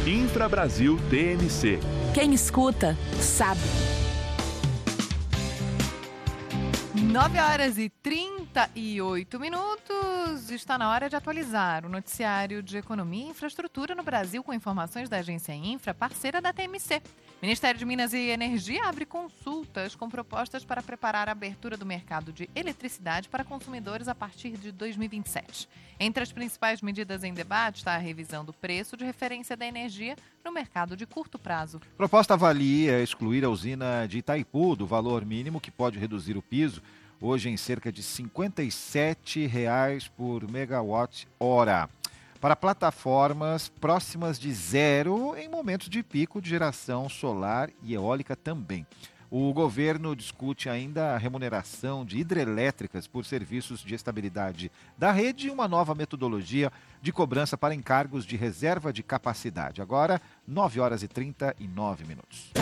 Infrabrasil TMC. Quem escuta, sabe. 9h38. Está na hora de atualizar o noticiário de Economia e Infraestrutura no Brasil com informações da agência Infra, parceira da TMC. Ministério de Minas e Energia abre consultas com propostas para preparar a abertura do mercado de eletricidade para consumidores a partir de 2027. Entre as principais medidas em debate está a revisão do preço de referência da energia no mercado de curto prazo. Proposta avalia excluir a usina de Itaipu do valor mínimo que pode reduzir o piso, hoje em cerca de R$ 57,00 por megawatt-hora, para plataformas próximas de zero em momentos de pico de geração solar e eólica também. O governo discute ainda a remuneração de hidrelétricas por serviços de estabilidade da rede e uma nova metodologia de cobrança para encargos de reserva de capacidade. Agora, 9h39.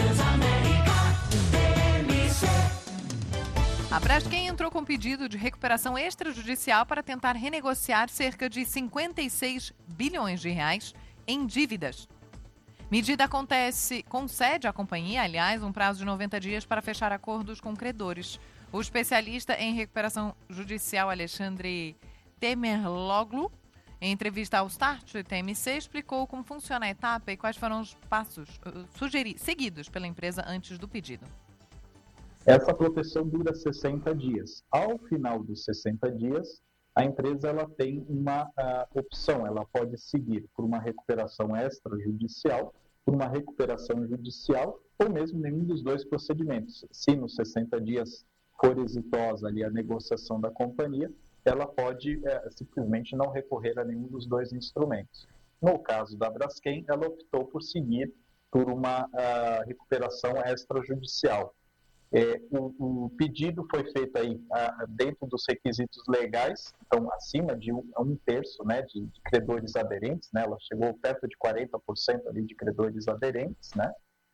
A Braskem entrou com pedido de recuperação extrajudicial para tentar renegociar cerca de 56 bilhões de reais em dívidas. Medida concede à companhia, aliás, um prazo de 90 dias para fechar acordos com credores. O especialista em recuperação judicial Alexandre Temerloglu, em entrevista ao Start TMC, explicou como funciona a etapa e quais foram os passos seguidos pela empresa antes do pedido. Essa proteção dura 60 dias. Ao final dos 60 dias, a empresa ela tem uma opção, ela pode seguir por uma recuperação extrajudicial, por uma recuperação judicial ou mesmo nenhum dos dois procedimentos. Se nos 60 dias for exitosa ali a negociação da companhia, ela pode simplesmente não recorrer a nenhum dos dois instrumentos. No caso da Braskem, ela optou por seguir por uma recuperação extrajudicial. O pedido foi feito aí dentro dos requisitos legais, então acima de um terço, né, de credores aderentes, né, ela chegou perto de 40% ali de credores aderentes, né.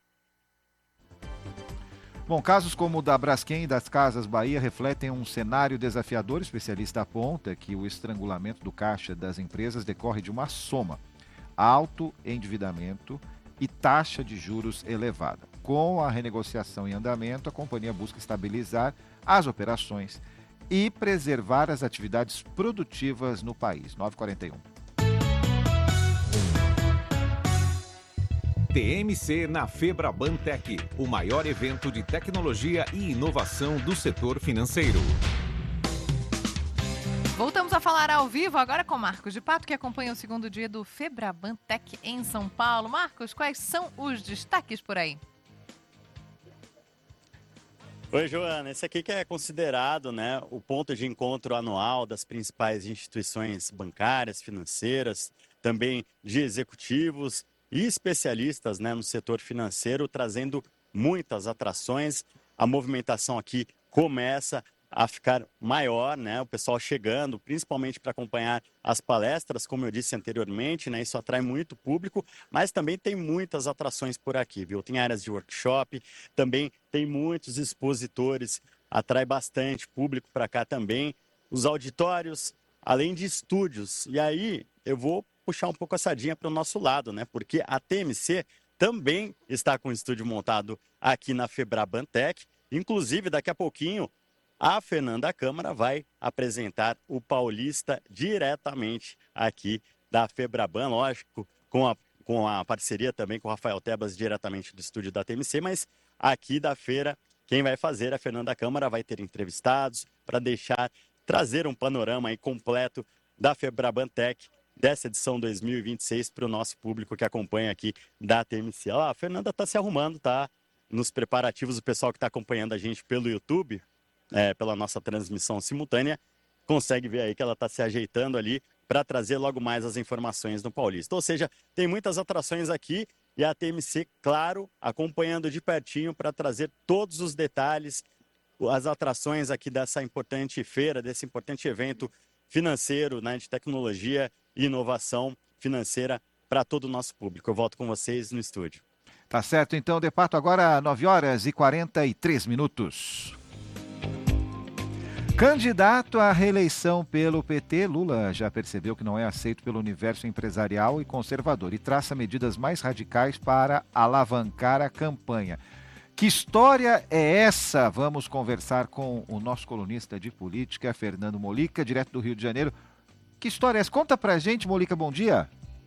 Bom, casos como o da Braskem e das Casas Bahia refletem um cenário desafiador. O especialista aponta que o estrangulamento do caixa das empresas decorre de uma soma: alto endividamento e taxa de juros elevada. Com a renegociação em andamento, a companhia busca estabilizar as operações e preservar as atividades produtivas no país. 9h41. TMC na Febraban Tech, o maior evento de tecnologia e inovação do setor financeiro. Voltamos a falar ao vivo agora com Marcos de Pato, que acompanha o segundo dia do Febraban Tech em São Paulo. Marcos, quais são os destaques por aí? Oi, Joana. Esse aqui que é considerado, né, o ponto de encontro anual das principais instituições bancárias, financeiras, também de executivos e especialistas, né, no setor financeiro, trazendo muitas atrações. A movimentação aqui começa a ficar maior, né? O pessoal chegando, principalmente para acompanhar as palestras, como eu disse anteriormente, né? Isso atrai muito público, mas também tem muitas atrações por aqui, viu? Tem áreas de workshop, também tem muitos expositores, atrai bastante público para cá também. Os auditórios, além de estúdios. E aí eu vou puxar um pouco a sardinha para o nosso lado, né? Porque a TMC também está com o estúdio montado aqui na Febraban Tech. Inclusive, daqui a pouquinho, a Fernanda Câmara vai apresentar o Paulista diretamente aqui da Febraban, lógico, com a parceria também com o Rafael Tebas diretamente do estúdio da TMC, mas aqui da feira, quem vai fazer, a Fernanda Câmara vai ter entrevistados para trazer um panorama aí completo da Febraban Tech dessa edição 2026 para o nosso público que acompanha aqui da TMC. A Fernanda está se arrumando, tá nos preparativos, o pessoal que está acompanhando a gente pelo YouTube, pela nossa transmissão simultânea, consegue ver aí que ela está se ajeitando ali para trazer logo mais as informações no Paulista. Ou seja, tem muitas atrações aqui e a TMC, claro, acompanhando de pertinho para trazer todos os detalhes, as atrações aqui dessa importante feira, desse importante evento financeiro, né, de tecnologia e inovação financeira para todo o nosso público. Eu volto com vocês no estúdio. Tá certo, então, Depato, agora 9h43. Candidato à reeleição pelo PT, Lula já percebeu que não é aceito pelo universo empresarial e conservador e traça medidas mais radicais para alavancar a campanha. Que história é essa? Vamos conversar com o nosso colunista de política, Fernando Molica, direto do Rio de Janeiro. Que história é essa? Conta pra gente, Molica, bom dia.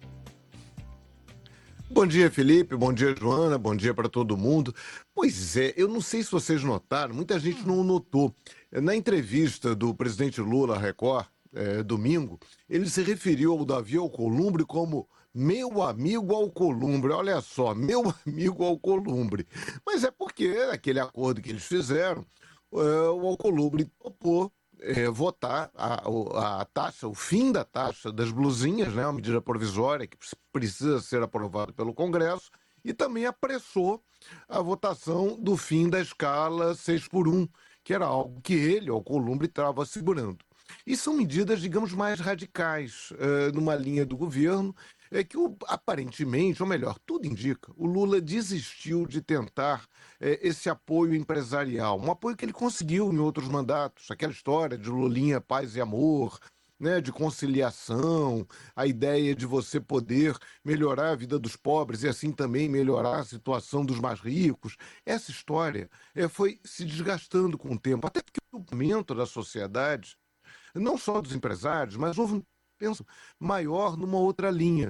Bom dia, Felipe. Bom dia, Joana. Bom dia para todo mundo. Pois é, eu não sei se vocês notaram, muita gente não notou. Na entrevista do presidente Lula à Record, domingo, ele se referiu ao Davi Alcolumbre como meu amigo Alcolumbre. Olha só, meu amigo Alcolumbre. Mas é porque aquele acordo que eles fizeram, o Alcolumbre topou votar a taxa, o fim da taxa das blusinhas, né, uma medida provisória que precisa ser aprovada pelo Congresso, e também apressou a votação do fim da escala 6x1, que era algo que ele, Alcolumbre, estava segurando. E são medidas, digamos, mais radicais numa linha do governo, que aparentemente, ou melhor, tudo indica, o Lula desistiu de tentar esse apoio empresarial, um apoio que ele conseguiu em outros mandatos, aquela história de Lulinha, paz e amor, né, de conciliação, a ideia de você poder melhorar a vida dos pobres e assim também melhorar a situação dos mais ricos. Essa história foi se desgastando com o tempo, até porque o movimento da sociedade, não só dos empresários, mas houve um penso maior numa outra linha,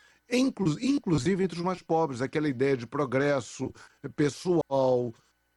inclusive entre os mais pobres, aquela ideia de progresso pessoal,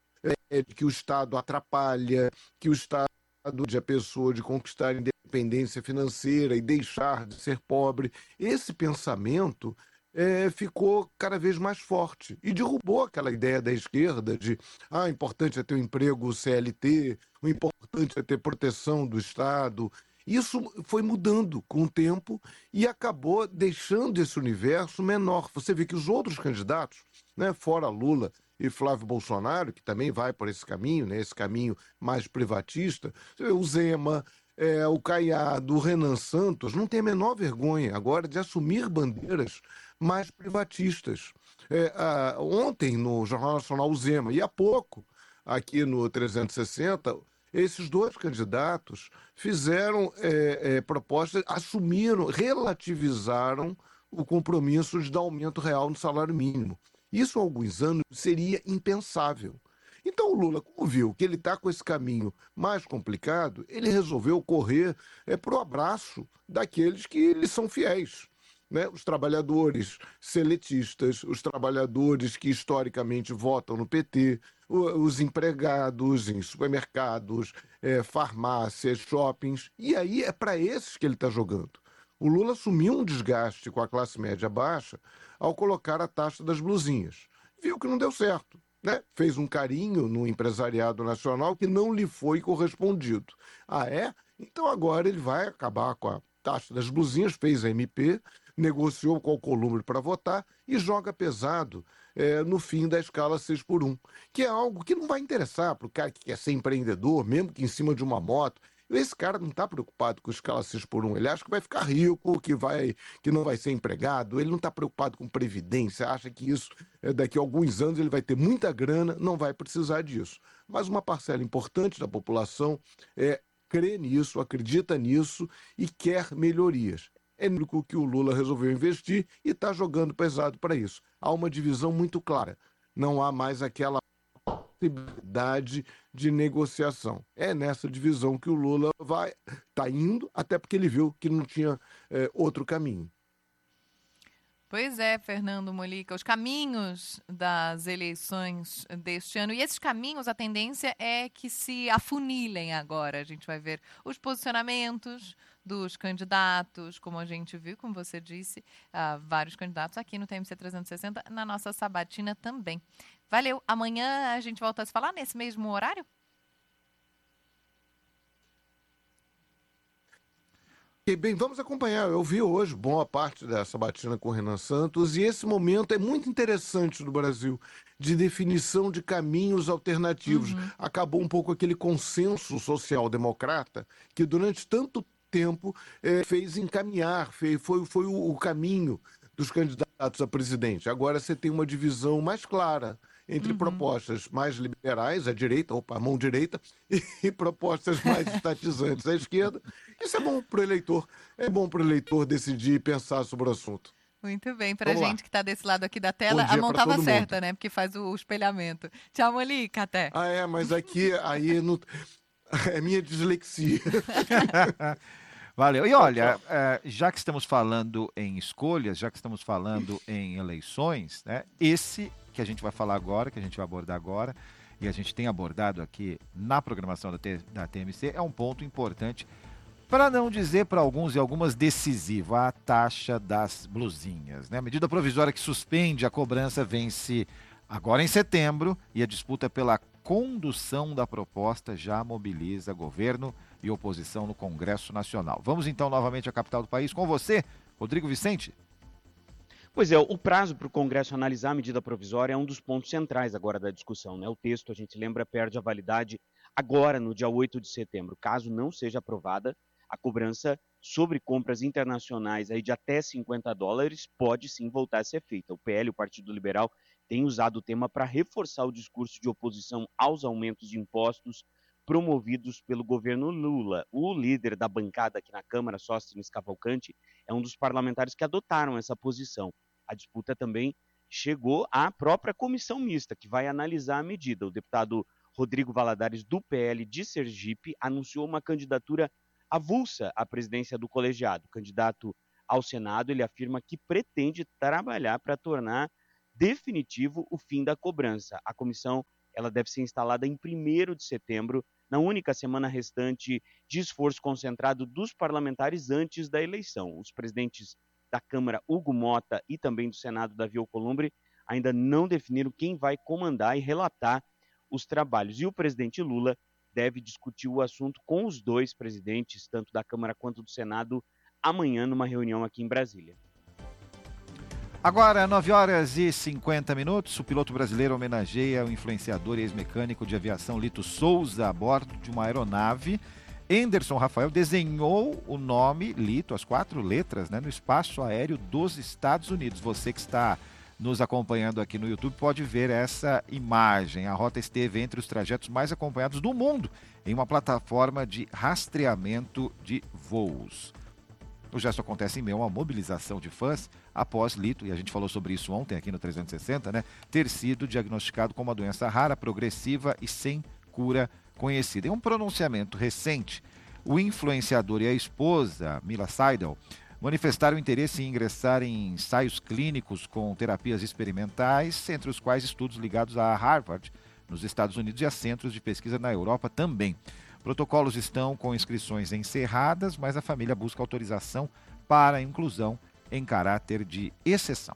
de que o Estado atrapalha, que o Estado de a pessoa de conquistar independência financeira e deixar de ser pobre. Esse pensamento ficou cada vez mais forte e derrubou aquela ideia da esquerda de o importante é ter um emprego CLT, o importante é ter proteção do Estado. Isso foi mudando com o tempo e acabou deixando esse universo menor. Você vê que os outros candidatos, né, fora Lula e Flávio Bolsonaro, que também vai por esse caminho, né, esse caminho mais privatista, o Zema, o Caiado, o Renan Santos, não tem a menor vergonha agora de assumir bandeiras mais privatistas. Ontem, no Jornal Nacional, o Zema, e há pouco, aqui no 360, esses dois candidatos fizeram propostas, assumiram, relativizaram o compromisso de dar aumento real no salário mínimo. Isso há alguns anos seria impensável. Então o Lula, como viu que ele está com esse caminho mais complicado, ele resolveu correr para o abraço daqueles que lhe são fiéis. Né? Os trabalhadores seletistas, os trabalhadores que historicamente votam no PT, os empregados em supermercados, farmácias, shoppings. E aí é para esses que ele está jogando. O Lula assumiu um desgaste com a classe média baixa ao colocar a taxa das blusinhas. Viu que não deu certo. Né? Fez um carinho no empresariado nacional que não lhe foi correspondido. Ah, é? Então agora ele vai acabar com a taxa das blusinhas, fez a MP, negociou com o Alcolumbre para votar e joga pesado no fim da escala 6x1, que é algo que não vai interessar para o cara que quer ser empreendedor, mesmo que em cima de uma moto. Esse cara não está preocupado com escala 6x1, ele acha que vai ficar rico, que não vai ser empregado, ele não está preocupado com previdência, acha que isso, daqui a alguns anos ele vai ter muita grana, não vai precisar disso. Mas uma parcela importante da população crê nisso, acredita nisso e quer melhorias. É único que o Lula resolveu investir e está jogando pesado para isso. Há uma divisão muito clara. Não há mais aquela possibilidade de negociação. É nessa divisão que o Lula está indo, até porque ele viu que não tinha outro caminho. Pois é, Fernando Molica, os caminhos das eleições deste ano, e esses caminhos, a tendência é que se afunilem agora. A gente vai ver os posicionamentos dos candidatos, como a gente viu, como você disse, vários candidatos aqui no TMC 360, na nossa sabatina também. Valeu, amanhã a gente volta a se falar nesse mesmo horário? E bem, vamos acompanhar. Eu vi hoje boa parte da sabatina com o Renan Santos e esse momento é muito interessante no Brasil, de definição de caminhos alternativos. Acabou um pouco aquele consenso social-democrata que durante tanto tempo fez encaminhar, foi o caminho dos candidatos a presidente. Agora você tem uma divisão mais clara entre propostas mais liberais, a direita, a mão direita, e propostas mais estatizantes, à esquerda. Isso é bom para o eleitor. É bom para o eleitor decidir e pensar sobre o assunto. Muito bem, pra Vamos gente lá. que tá desse lado aqui da tela, Bom dia a mão pra tava todo certa, mundo. né? Porque faz o espelhamento. Tchau, Molica, até. Mas aqui, aí não... é minha dislexia. Valeu. E olha, já que estamos falando em escolhas, já que estamos falando em eleições, né, esse que a gente vai falar agora, que a gente vai abordar agora, e a gente tem abordado aqui na programação da TMC, é um ponto importante, para não dizer para alguns e algumas decisivo, a taxa das blusinhas, né? A medida provisória que suspende a cobrança vence agora em setembro e a disputa pela condução da proposta já mobiliza governo e oposição no Congresso Nacional. Vamos então novamente à capital do país com você, Rodrigo Vicente. Pois é, o prazo para o Congresso analisar a medida provisória é um dos pontos centrais agora da discussão, né? O texto, a gente lembra, perde a validade agora, no dia 8 de setembro. Caso não seja aprovada, a cobrança sobre compras internacionais aí de até $50 pode sim voltar a ser feita. O PL, o Partido Liberal, tem usado o tema para reforçar o discurso de oposição aos aumentos de impostos promovidos pelo governo Lula. O líder da bancada aqui na Câmara, Sóstenes Cavalcanti, é um dos parlamentares que adotaram essa posição. A disputa também chegou à própria comissão mista, que vai analisar a medida. O deputado Rodrigo Valadares, do PL de Sergipe, anunciou uma candidatura avulsa à presidência do colegiado. Candidato ao Senado, ele afirma que pretende trabalhar para tornar definitivo o fim da cobrança. A comissão ela deve ser instalada em 1º de setembro, na única semana restante de esforço concentrado dos parlamentares antes da eleição. Os presidentes da Câmara, Hugo Mota, e também do Senado, Davi Alcolumbre, ainda não definiram quem vai comandar e relatar os trabalhos. E o presidente Lula deve discutir o assunto com os dois presidentes, tanto da Câmara quanto do Senado, amanhã numa reunião aqui em Brasília. Agora, 9h50, o piloto brasileiro homenageia o influenciador e ex-mecânico de aviação Lito Souza a bordo de uma aeronave. Anderson Rafael desenhou o nome Lito, as 4 letras, né, no espaço aéreo dos Estados Unidos. Você que está nos acompanhando aqui no YouTube pode ver essa imagem. A rota esteve entre os trajetos mais acompanhados do mundo em uma plataforma de rastreamento de voos. O gesto acontece em meio a uma mobilização de fãs após Lito, e a gente falou sobre isso ontem aqui no 360, né, ter sido diagnosticado com uma doença rara, progressiva e sem cura conhecida. Em um pronunciamento recente, o influenciador e a esposa, Mila Seidel, manifestaram interesse em ingressar em ensaios clínicos com terapias experimentais, entre os quais estudos ligados a Harvard, nos Estados Unidos, e a centros de pesquisa na Europa também. Protocolos estão com inscrições encerradas, mas a família busca autorização para a inclusão em caráter de exceção.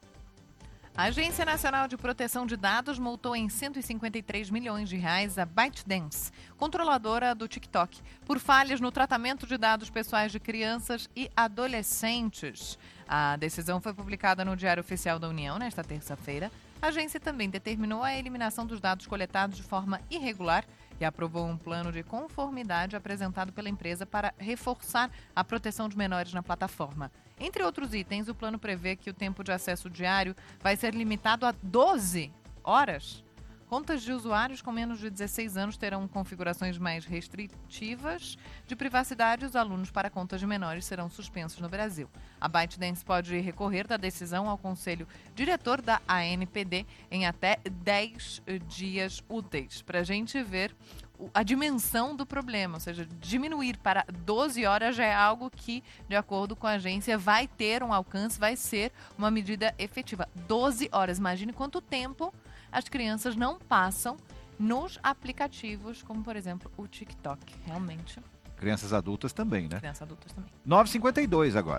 A Agência Nacional de Proteção de Dados multou em R$153 milhões a ByteDance, controladora do TikTok, por falhas no tratamento de dados pessoais de crianças e adolescentes. A decisão foi publicada no Diário Oficial da União nesta terça-feira. A agência também determinou a eliminação dos dados coletados de forma irregular e aprovou um plano de conformidade apresentado pela empresa para reforçar a proteção de menores na plataforma. Entre outros itens, o plano prevê que o tempo de acesso diário vai ser limitado a 12 horas. Contas de usuários com menos de 16 anos terão configurações mais restritivas de privacidade e os alunos para contas de menores serão suspensos no Brasil. A ByteDance pode recorrer da decisão ao Conselho Diretor da ANPD em até 10 dias úteis. Para a gente ver a dimensão do problema, ou seja, diminuir para 12 horas já é algo que, de acordo com a agência, vai ter um alcance, vai ser uma medida efetiva. 12 horas, imagine quanto tempo as crianças não passam nos aplicativos, como, por exemplo, o TikTok. Realmente. Crianças adultas também, né? Crianças adultas também. 9h52 agora.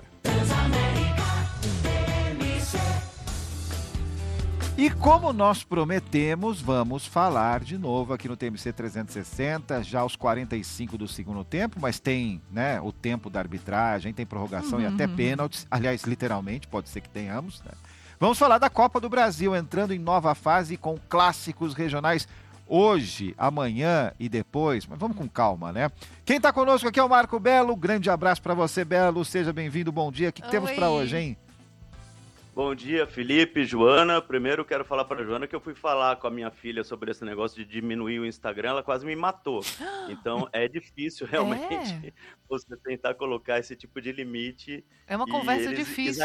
E como nós prometemos, vamos falar de novo aqui no TMC 360, já aos 45 do segundo tempo, mas tem, né, o tempo da arbitragem, tem prorrogação e até pênaltis. Aliás, literalmente, pode ser que tenhamos, né? Vamos falar da Copa do Brasil, entrando em nova fase com clássicos regionais hoje, amanhã e depois. Mas vamos com calma, né? Quem está conosco aqui é o Marco Belo. Grande abraço para você, Belo. Seja bem-vindo, bom dia. O que temos para hoje, hein? Bom dia, Felipe, Joana. Primeiro quero falar para a Joana que eu fui falar com a minha filha sobre esse negócio de diminuir o Instagram, ela quase me matou. Então é difícil realmente você tentar colocar esse tipo de limite. É uma conversa difícil.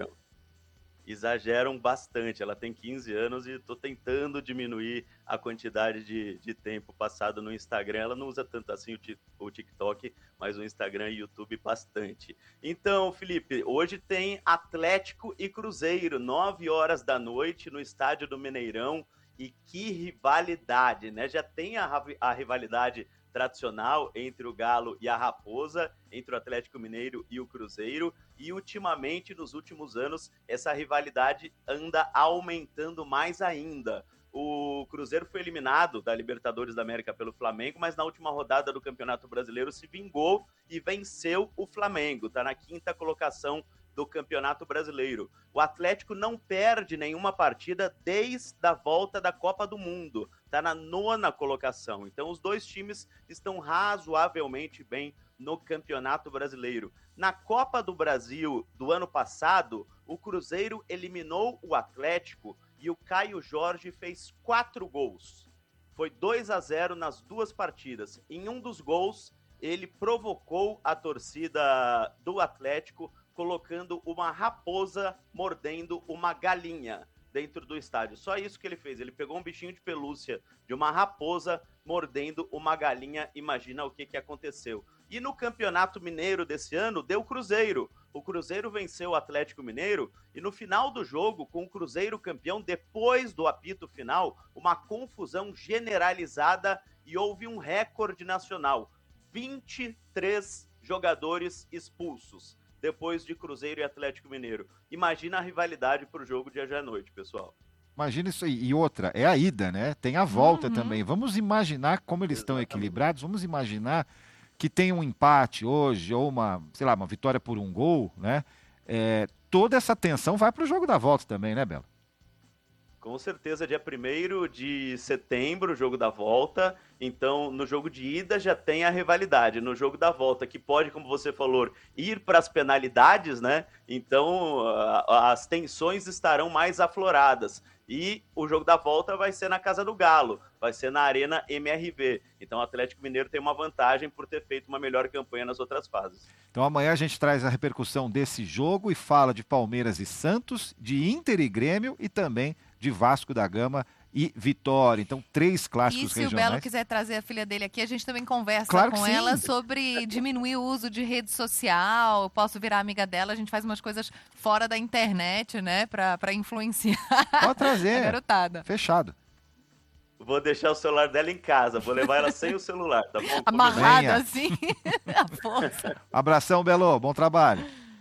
Exageram bastante. Ela tem 15 anos e estou tentando diminuir a quantidade de tempo passado no Instagram. Ela não usa tanto assim o TikTok, mas o Instagram e o YouTube bastante. Então, Felipe, hoje tem Atlético e Cruzeiro, 9 horas da noite no estádio do Mineirão. E que rivalidade, né? Já tem a rivalidade tradicional entre o Galo e a Raposa, entre o Atlético Mineiro e o Cruzeiro, e ultimamente, nos últimos anos, essa rivalidade anda aumentando mais ainda. O Cruzeiro foi eliminado da Libertadores da América pelo Flamengo, mas na última rodada do Campeonato Brasileiro se vingou e venceu o Flamengo, está na 5ª colocação do Campeonato Brasileiro. O Atlético não perde nenhuma partida desde a volta da Copa do Mundo. Está na 9ª colocação. Então, os dois times estão razoavelmente bem no Campeonato Brasileiro. Na Copa do Brasil do ano passado, o Cruzeiro eliminou o Atlético e o Caio Jorge fez 4 gols. Foi 2-0 nas 2 partidas. Em um dos gols, ele provocou a torcida do Atlético, colocando uma raposa mordendo uma galinha dentro do estádio. Só isso que ele fez. Ele pegou um bichinho de pelúcia de uma raposa mordendo uma galinha. Imagina o que aconteceu. E no Campeonato Mineiro desse ano, deu Cruzeiro. O Cruzeiro venceu o Atlético Mineiro e no final do jogo, com o Cruzeiro campeão, depois do apito final, uma confusão generalizada e houve um recorde nacional. 23 jogadores expulsos depois de Cruzeiro e Atlético Mineiro. Imagina a rivalidade para o jogo de hoje à noite, pessoal. Imagina isso aí. E outra, é a ida, né? Tem a volta também. Vamos imaginar como eles estão equilibrados. Vamos imaginar que tem um empate hoje ou uma vitória por 1 gol, né? Toda essa tensão vai para o jogo da volta também, né, Belo? Com certeza, dia 1º de setembro, o jogo da volta. Então, no jogo de ida já tem a rivalidade. No jogo da volta, que pode, como você falou, ir para as penalidades, né? Então, as tensões estarão mais afloradas. E o jogo da volta vai ser na Casa do Galo, vai ser na Arena MRV. Então, o Atlético Mineiro tem uma vantagem por ter feito uma melhor campanha nas outras fases. Então, amanhã a gente traz a repercussão desse jogo e fala de Palmeiras e Santos, de Inter e Grêmio e também de Vasco da Gama e Vitória. Então, 3 clássicos regionais. E se o Belo quiser trazer a filha dele aqui, a gente também conversa com ela sobre diminuir o uso de rede social. Eu posso virar amiga dela, a gente faz umas coisas fora da internet, né? Pra influenciar Pode trazer. a garotada. Fechado. Vou deixar o celular dela em casa, vou levar ela sem o celular, tá bom? Amarrada assim, a força. Abração, Belo. Bom trabalho.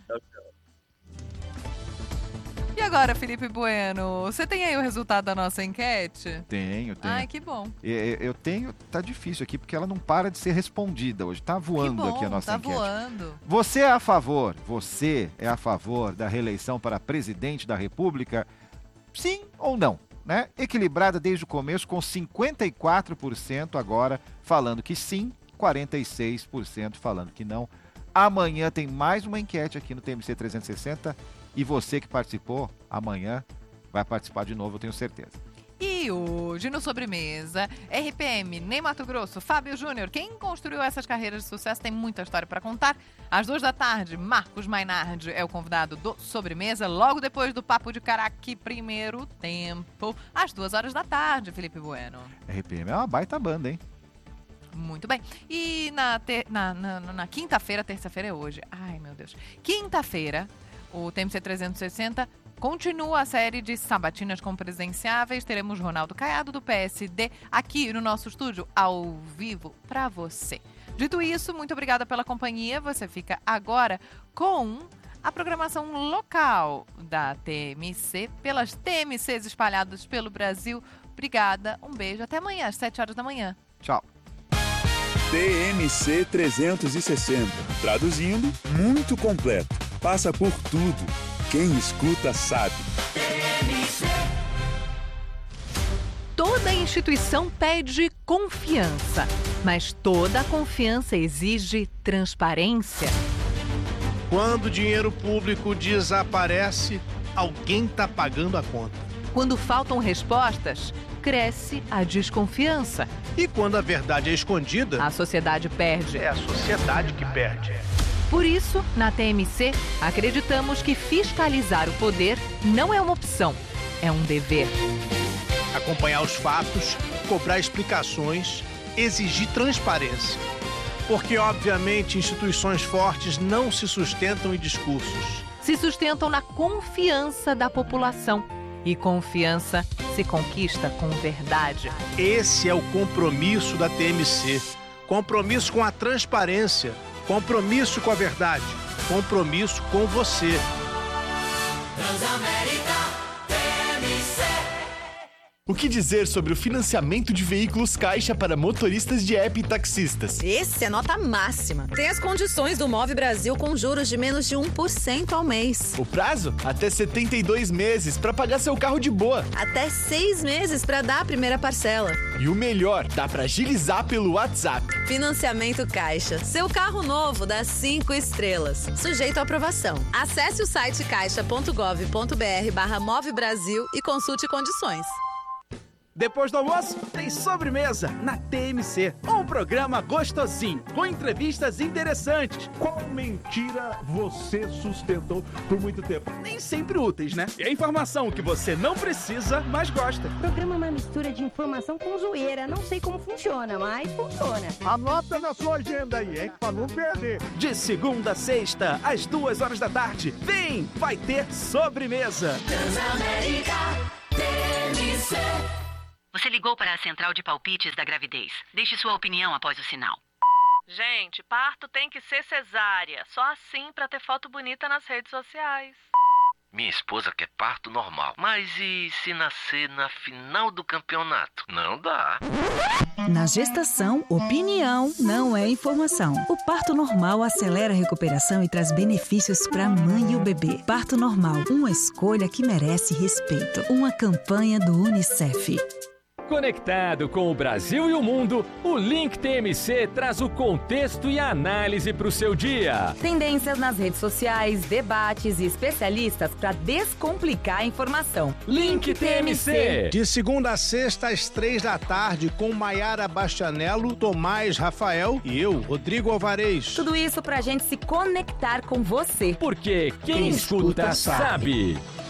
E agora, Felipe Bueno, você tem aí o resultado da nossa enquete? Tenho. Ai, que bom. Eu tenho, tá difícil aqui, porque ela não para de ser respondida hoje. Tá voando aqui a nossa enquete. Tá voando. Você é a favor da reeleição para presidente da República? Sim ou não? Né? Equilibrada desde o começo, com 54% agora falando que sim, 46% falando que não. Amanhã tem mais uma enquete aqui no TMC 360 e você que participou, amanhã vai participar de novo, eu tenho certeza. E hoje no Sobremesa, RPM, Ney Mato Grosso, Fábio Júnior, quem construiu essas carreiras de sucesso tem muita história para contar. Às 14h, Marcos Mainardi é o convidado do Sobremesa, logo depois do Papo de Caraque, primeiro tempo, às 14h, Felipe Bueno. RPM é uma baita banda, hein? Muito bem. E na quinta-feira, terça-feira é hoje. Ai, meu Deus. Quinta-feira, o TMC 360 continua a série de sabatinas com presidenciáveis. Teremos Ronaldo Caiado, do PSD, aqui no nosso estúdio, ao vivo, para você. Dito isso, muito obrigada pela companhia. Você fica agora com a programação local da TMC, pelas TMCs espalhadas pelo Brasil. Obrigada, um beijo. Até amanhã, às 7h. Tchau. TMC 360. Traduzindo, muito completo. Passa por tudo. Quem escuta sabe. Toda instituição pede confiança, mas toda confiança exige transparência. Quando o dinheiro público desaparece, alguém está pagando a conta. Quando faltam respostas, cresce a desconfiança. E quando a verdade é escondida, a sociedade perde. É a sociedade que perde. Por isso, na TMC, acreditamos que fiscalizar o poder não é uma opção, é um dever. Acompanhar os fatos, cobrar explicações, exigir transparência. Porque, obviamente, instituições fortes não se sustentam em discursos. Se sustentam na confiança da população. E confiança se conquista com verdade. Esse é o compromisso da TMC. Compromisso com a transparência. Compromisso com a verdade. Compromisso com você. Transamérica TMC. O que dizer sobre o financiamento de veículos Caixa para motoristas de app e taxistas? Esse é nota máxima. Tem as condições do Move Brasil com juros de menos de 1% ao mês. O prazo? Até 72 meses para pagar seu carro de boa. Até 6 meses para dar a primeira parcela. E o melhor, dá para agilizar pelo WhatsApp. Financiamento Caixa. Seu carro novo dá 5 estrelas. Sujeito à aprovação. Acesse o site caixa.gov.br/Move Brasil e consulte condições. Depois do almoço, tem sobremesa na TMC. Um programa gostosinho, com entrevistas interessantes. Qual mentira você sustentou por muito tempo? Nem sempre úteis, né? E a informação que você não precisa, mas gosta. O programa é uma mistura de informação com zoeira. Não sei como funciona, mas funciona. Anota na sua agenda aí, hein? Pra não perder. De segunda a sexta, às 2h da tarde. Vem, vai ter sobremesa. Transamérica TMC. Você ligou para a central de palpites da gravidez. Deixe sua opinião após o sinal. Gente, parto tem que ser cesárea. Só assim para ter foto bonita nas redes sociais. Minha esposa quer parto normal. Mas e se nascer na final do campeonato? Não dá. Na gestação, opinião não é informação. O parto normal acelera a recuperação e traz benefícios para a mãe e o bebê. Parto normal, uma escolha que merece respeito. Uma campanha do UNICEF. Conectado com o Brasil e o mundo, o Link TMC traz o contexto e a análise para o seu dia. Tendências nas redes sociais, debates e especialistas para descomplicar a informação. Link TMC. De segunda a sexta, às 3 da tarde, com Maiara Bastianello, Tomás Rafael e eu, Rodrigo Alvarez. Tudo isso para a gente se conectar com você. Porque quem escuta sabe.